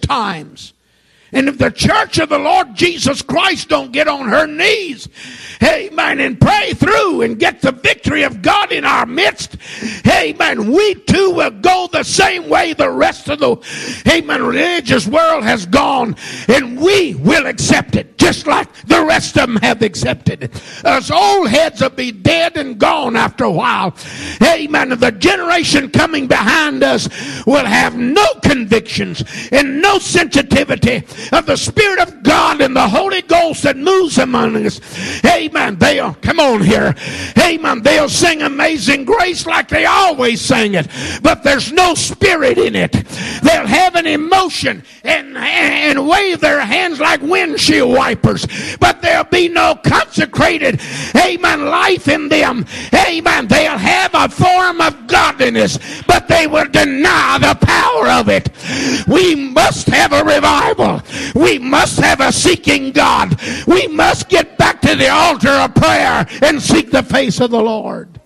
times. And if the church of the Lord Jesus Christ don't get on her knees, amen, and pray through and get the victory of God in our midst, amen, we too will go the same way the rest of the, amen, religious world has gone. And we will accept it just like the rest of them have accepted it. Us old heads will be dead and gone after a while. Amen. The generation coming behind us will have no convictions and no sensitivity of the Spirit of God and the Holy Ghost that moves among us. Amen. They'll, come on here. Amen. They'll sing Amazing Grace like they always sing it, but there's no spirit in it. They'll have an emotion and wave their hands like windshield wipers, but there'll be no consecrated, amen, life in them. Amen. They'll have a form of godliness, but they will deny the power of it. We must have a revival. We must have a seeking God. We must get back to the altar of prayer and seek the face of the Lord.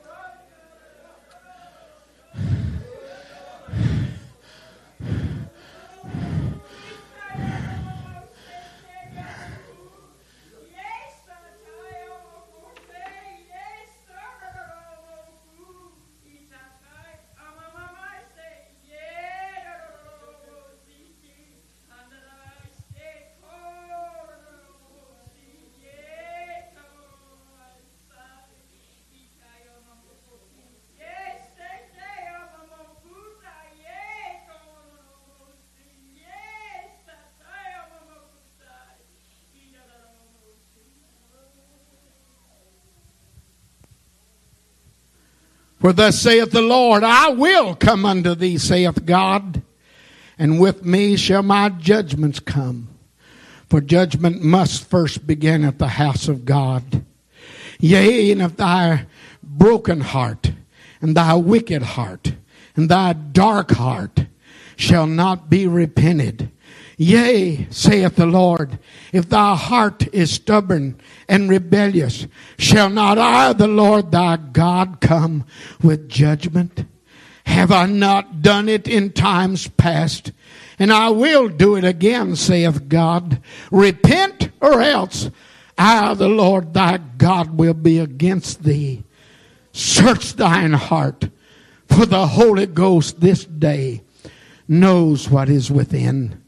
For thus saith the Lord, I will come unto thee, saith God, and with me shall my judgments come. For judgment must first begin at the house of God. Yea, and if thy broken heart, and thy wicked heart, and thy dark heart shall not be repented, yea, saith the Lord, if thy heart is stubborn and rebellious, shall not I, the Lord thy God, come with judgment? Have I not done it in times past? And I will do it again, saith God. Repent, or else I, the Lord thy God, will be against thee. Search thine heart, for the Holy Ghost this day knows what is within.